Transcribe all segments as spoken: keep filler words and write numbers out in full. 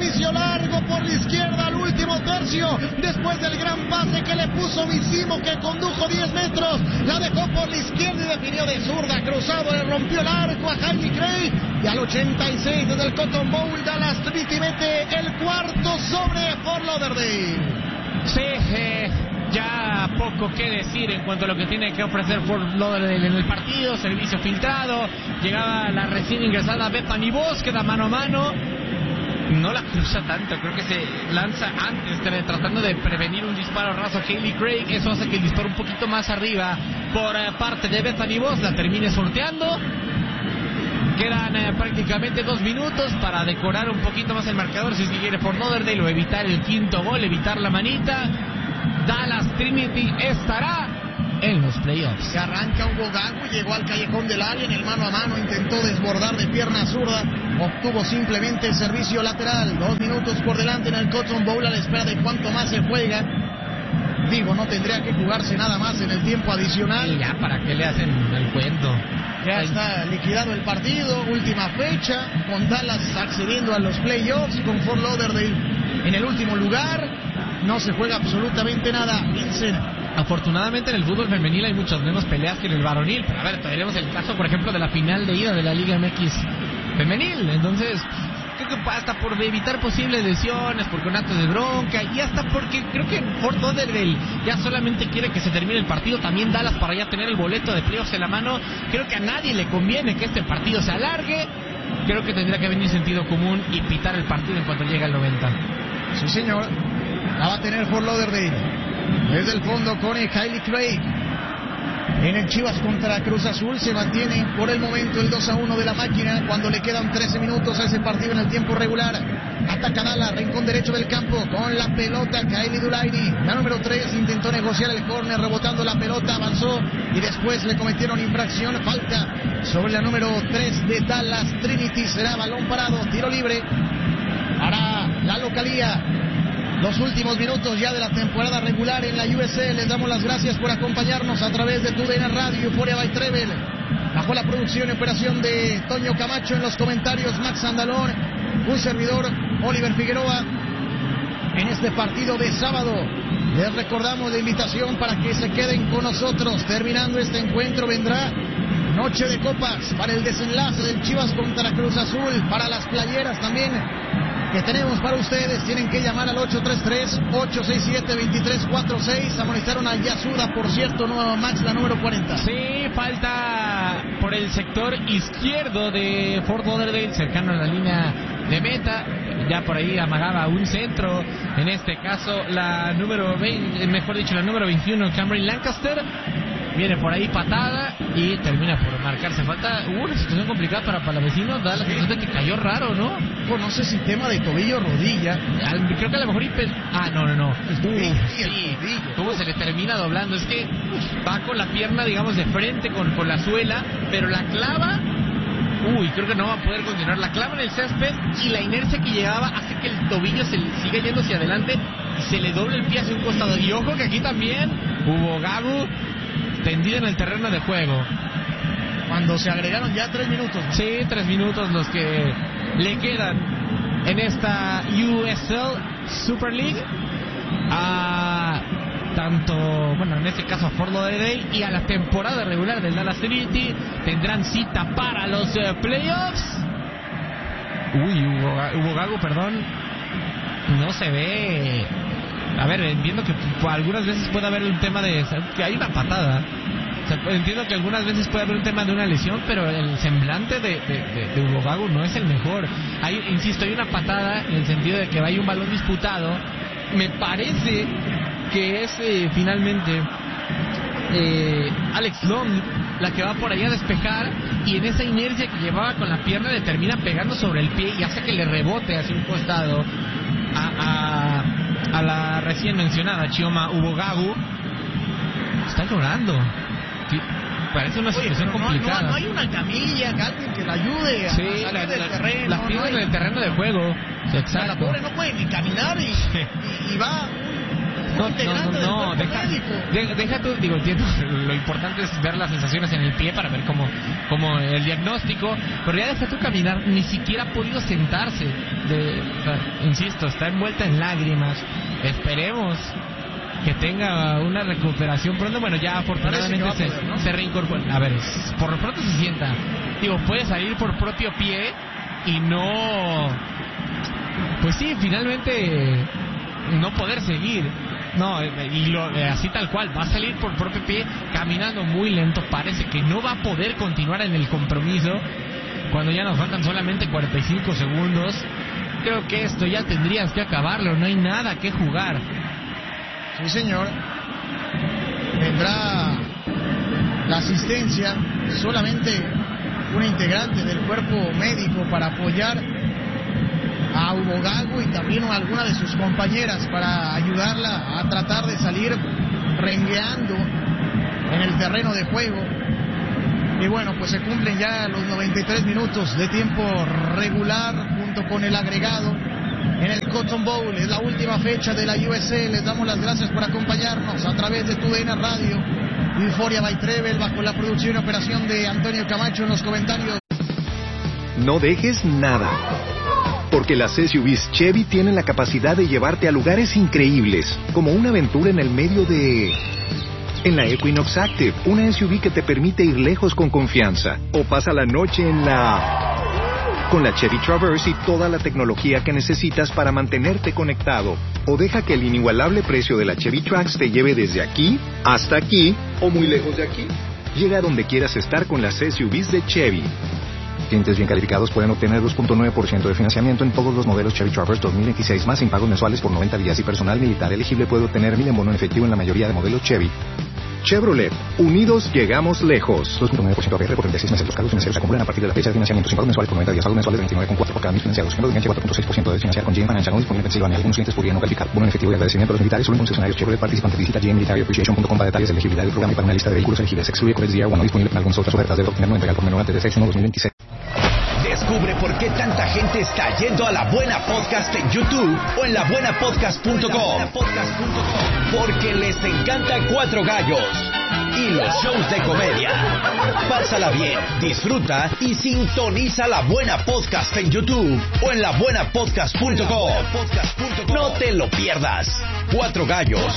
servicio largo por la izquierda al último tercio, después del gran pase que le puso Misimo, que condujo diez metros, la dejó por la izquierda y definió de zurda, cruzado, le rompió el arco a Hailey Craig, y al ochenta y seis desde el Cotton Bowl, Dallas Trinity mete el cuarto sobre Fort Lauderdale. Sí, eh, ya poco que decir en cuanto a lo que tiene que ofrecer Fort Lauderdale en el partido. Servicio filtrado, llegaba la recién ingresada Bethany Voss, queda mano a mano, no la cruza tanto, creo que se lanza antes, tratando de prevenir un disparo raso a Hailey Craig. Eso hace que el disparo un poquito más arriba por eh, parte de Bethany Voss la termine sorteando. Quedan eh, prácticamente dos minutos para decorar un poquito más el marcador si se quiere Fort Lauderdale, o evitar el quinto gol, evitar la manita. Dallas Trinity estará en los playoffs. Se arranca Hugo Gagu, llegó al callejón del área en el mano a mano, intentó desbordar de pierna zurda, obtuvo simplemente el servicio lateral. Dos minutos por delante en el Cotton Bowl a la espera de cuánto más se juega. Digo, no tendría que jugarse nada más en el tiempo adicional. Y ya, ¿para qué le hacen el cuento? Ya está liquidado el partido, última fecha, con Dallas accediendo a los playoffs, con Fort Lauderdale en el último lugar. No se juega absolutamente nada, Vincent. Afortunadamente en el fútbol femenil hay muchas menos peleas que en el varonil. Pero a ver, tenemos el caso, por ejemplo, de la final de ida de la Liga M X femenil. Entonces, creo que hasta por evitar posibles lesiones, por conatos de bronca, y hasta porque creo que Fort Lauderdale ya solamente quiere que se termine el partido. También Dallas, para ya tener el boleto de playoffs en la mano. Creo que a nadie le conviene que este partido se alargue. Creo que tendría que venir sentido común y pitar el partido en cuanto llegue al noventa. Sí, señor. La va a tener Fort Lauderdale. Desde el fondo con Hailey Craig. En el Chivas contra Cruz Azul se mantiene por el momento el dos a uno de la máquina cuando le quedan trece minutos a ese partido en el tiempo regular. Ataca Dallas, rincón derecho del campo con la pelota Kylie Dulairi. La número tres intentó negociar el córner, rebotando la pelota, avanzó y después le cometieron infracción, falta sobre la número tres de Dallas Trinity. Será balón parado, tiro libre para la localía. Los últimos minutos ya de la temporada regular en la U S L. Les damos las gracias por acompañarnos a través de tu D N Radio, Euphoria by Treble. Bajo la producción y operación de Toño Camacho, en los comentarios Max Andalón, un servidor Oliver Figueroa. En este partido de sábado les recordamos la invitación para que se queden con nosotros. Terminando este encuentro vendrá noche de copas para el desenlace del Chivas contra Cruz Azul, para las playeras también que tenemos para ustedes. Tienen que llamar al ocho tres tres, ocho seis siete, dos tres cuatro seis. Amonestaron a Yasuda, por cierto, nueva Max, la número cuarenta. Sí, falta por el sector izquierdo de Fort Lauderdale, cercano a la línea de meta. Ya por ahí amagaba un centro, en este caso la número veinte, mejor dicho la número veintiuno, Cameron Lancaster. Viene por ahí patada y termina por marcarse. Falta, hubo una situación complicada para Palavecino, da la sensación de que cayó raro, ¿no? Pues no sé si tema de tobillo o rodilla. Creo que a lo mejor... Impe... Ah, no, no, no. Sí, sí. ¿Cómo se le termina doblando? Es que va con la pierna, digamos, de frente con, con la suela, pero la clava... Uy, creo que no va a poder continuar. La clava en el césped y la inercia que llevaba hace que el tobillo se siga yendo hacia adelante y se le doble el pie hacia un costado. Y ojo que aquí también hubo Gabu tendido en el terreno de juego. Cuando se agregaron ya tres minutos. Sí, tres minutos los que le quedan en esta U S L Super League. A tanto, bueno, en este caso a Fort Lauderdale y a la temporada regular del Dallas Trinity. Tendrán cita para los uh, playoffs. Uy, Hugo, Hugo Gago, perdón. No se ve. A ver, entiendo que algunas veces puede haber un tema de... que hay una patada. O sea, entiendo que algunas veces puede haber un tema de una lesión, pero el semblante de, de, de, de Hugo Gago no es el mejor. Hay, insisto, hay una patada en el sentido de que hay un balón disputado. Me parece que es eh, finalmente eh, Alex Long la que va por ahí a despejar, y en esa inercia que llevaba con la pierna le termina pegando sobre el pie y hace que le rebote hacia un costado a, a, a la recién mencionada Chioma Ubogagu. Está llorando. Sí, parece una situación Oye, no, complicada. No, no hay una camilla, alguien que la ayude a sí, salir la, del la, terreno. Las piernas no en el terreno de juego. Sí, exacto. La pobre no puede ni caminar y, y, y va No, no, no, no, deja, de, deja tú, digo, entiendo, lo importante es ver las sensaciones en el pie para ver cómo, cómo el diagnóstico, pero ya deja tú caminar, ni siquiera ha podido sentarse, de, o sea, insisto, está envuelta en lágrimas, esperemos que tenga una recuperación pronto. Bueno, ya afortunadamente se, poder, ¿no? se reincorpora, a ver, por lo pronto se sienta, digo, puede salir por propio pie y no, pues sí, finalmente no poder seguir. No, y lo, así tal cual, va a salir por propio pie, caminando muy lento, parece que no va a poder continuar en el compromiso, cuando ya nos faltan solamente cuarenta y cinco segundos. Creo que esto ya tendrías que acabarlo, no hay nada que jugar. Sí, señor. Vendrá la asistencia, solamente una integrante del cuerpo médico para apoyar a Hugo Gago y también a alguna de sus compañeras para ayudarla a tratar de salir rengueando en el terreno de juego. Y bueno, pues se cumplen ya los noventa y tres minutos de tiempo regular junto con el agregado en el Cotton Bowl. Es la última fecha de la U S A. Les damos las gracias por acompañarnos a través de TUDN Radio. Euforia by Trevel, bajo la producción y operación de Antonio Camacho. En los comentarios. No dejes nada, porque las S U Vs Chevy tienen la capacidad de llevarte a lugares increíbles, como una aventura en el medio de... En la Equinox Active, una S U V que te permite ir lejos con confianza. O pasa la noche en la... Con la Chevy Traverse y toda la tecnología que necesitas para mantenerte conectado. O deja que el inigualable precio de la Chevy Trax te lleve desde aquí hasta aquí o muy lejos de aquí. Llega a donde quieras estar con las S U Vs de Chevy. Clientes bien calificados pueden obtener dos punto nueve por ciento de financiamiento en todos los modelos Chevy Traverse dos mil veintiséis más sin pagos mensuales por noventa días y personal militar elegible puede obtener mil en bono en efectivo en la mayoría de modelos Chevy. Chevrolet, unidos llegamos lejos. dos punto nueve por ciento A P R por treinta y seis meses. Los cargos financieros se acumulan a partir de la fecha de financiamiento sin pagos mensuales por noventa días. Pagos mensuales de veintinueve coma cuatro por cada mil financiados. Ejemplo de enganche cuatro punto seis por ciento de financiar con G M Financial no disponible en Pensilvania. Algunos clientes podrían no calificar. Bono en efectivo y agradecimiento a los militares solo en concesionarios Chevrolet participantes. Visita g m military appreciation punto com para detalles de elegibilidad del programa y para una lista de vehículos elegibles. Excluye Corex D R uno no disponible en algunas otras ofertas. Debe obtenerlo en regalo por menor antes de seis uno dos mil veintiséis. Descubre por qué tanta gente está yendo a La Buena Podcast en YouTube o en la buena podcast punto com. Porque les encanta Cuatro Gallos y los shows de comedia. Pásala bien, disfruta y sintoniza La Buena Podcast en YouTube o en la buena podcast punto com. No te lo pierdas. Cuatro Gallos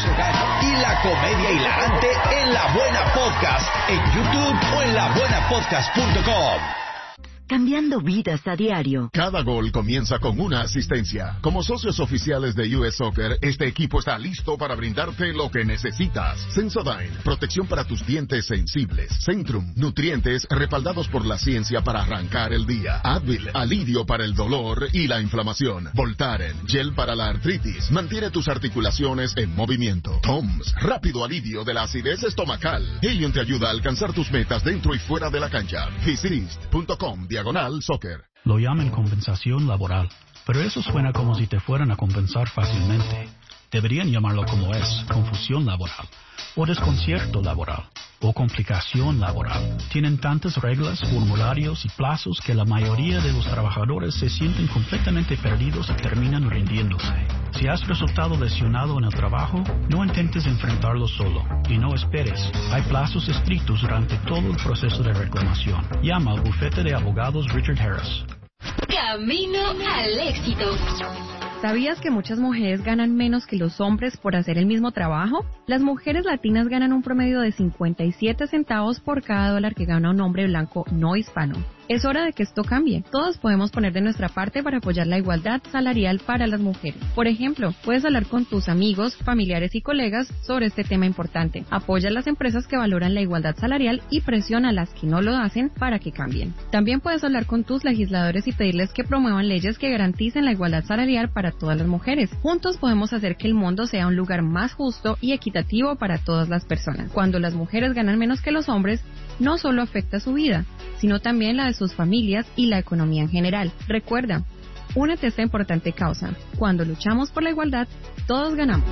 y la comedia hilarante en La Buena Podcast en YouTube o en la buena podcast punto com. Cambiando vidas a diario. Cada gol comienza con una asistencia. Como socios oficiales de U S Soccer, este equipo está listo para brindarte lo que necesitas. Sensodyne, protección para tus dientes sensibles. Centrum, nutrientes respaldados por la ciencia para arrancar el día. Advil, alivio para el dolor y la inflamación. Voltaren, gel para la artritis, mantiene tus articulaciones en movimiento. Toms, rápido alivio de la acidez estomacal. Helium te ayuda a alcanzar tus metas dentro y fuera de la cancha. Physist punto com diagonal soccer. Lo llaman compensación laboral, pero eso suena como si te fueran a compensar fácilmente. Deberían llamarlo como es, confusión laboral, o desconcierto laboral, o complicación laboral. Tienen tantas reglas, formularios y plazos que la mayoría de los trabajadores se sienten completamente perdidos y terminan rindiéndose. Si has resultado lesionado en el trabajo, no intentes enfrentarlo solo y no esperes. Hay plazos estrictos durante todo el proceso de reclamación. Llama al bufete de abogados Richard Harris. Camino al éxito. ¿Sabías que muchas mujeres ganan menos que los hombres por hacer el mismo trabajo? Las mujeres latinas ganan un promedio de cincuenta y siete centavos por cada dólar que gana un hombre blanco no hispano. Es hora de que esto cambie. Todos podemos poner de nuestra parte para apoyar la igualdad salarial para las mujeres. Por ejemplo, puedes hablar con tus amigos, familiares y colegas sobre este tema importante. Apoya a las empresas que valoran la igualdad salarial y presiona a las que no lo hacen para que cambien. También puedes hablar con tus legisladores y pedirles que promuevan leyes que garanticen la igualdad salarial para todas las mujeres. Juntos podemos hacer que el mundo sea un lugar más justo y equitativo para todas las personas. Cuando las mujeres ganan menos que los hombres, no solo afecta su vida, sino también la de sus familias y la economía en general. Recuerda, únete a esta importante causa. Cuando luchamos por la igualdad, todos ganamos.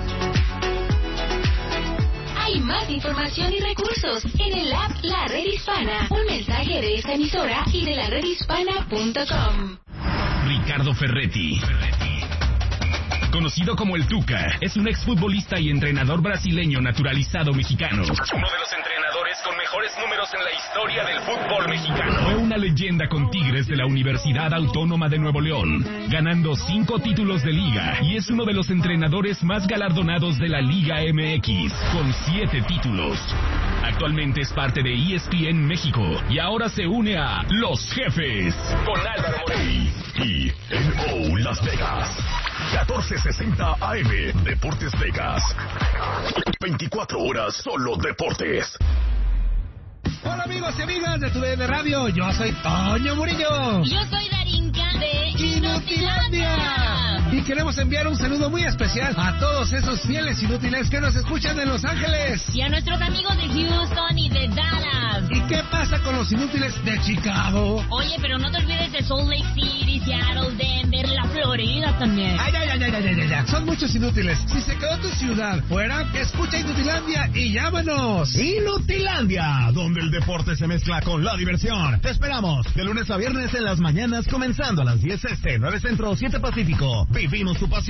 Hay más información y recursos en el app La Red Hispana. Un mensaje de esta emisora y de la red hispana punto com. Ricardo Ferretti. conocido como el Tuca, es un exfutbolista y entrenador brasileño naturalizado mexicano. Uno de los entrenadores con mejores números en la historia del fútbol mexicano. Fue una leyenda con Tigres de la Universidad Autónoma de Nuevo León, ganando cinco títulos de liga, y es uno de los entrenadores más galardonados de la Liga M X, con siete títulos. Actualmente es parte de E S P N México y ahora se une a Los Jefes con Álvaro Morey y N O Las Vegas. catorce sesenta A M Deportes Vegas. veinticuatro horas solo deportes. Hola amigos y amigas de Tu D N Radio, yo soy Toño Murillo. Yo soy Darinka de Inutilandia. Y queremos enviar un saludo muy especial a todos esos fieles inútiles que nos escuchan en Los Ángeles. Y a nuestros amigos de Houston y de Dallas. ¿Y qué pasa con los inútiles de Chicago? Oye, pero no te olvides de Salt Lake City, Seattle, Denver, la Florida también. Ay, ay, ay, ay, ay, ay, ay. Son muchos inútiles. Si se quedó tu ciudad fuera, escucha Inutilandia y llámanos. Inutilandia, donde el deporte se mezcla con la diversión. Te esperamos de lunes a viernes en las mañanas, comenzando a las diez este, nueve centro, siete pacífico. Vivimos tu pasión.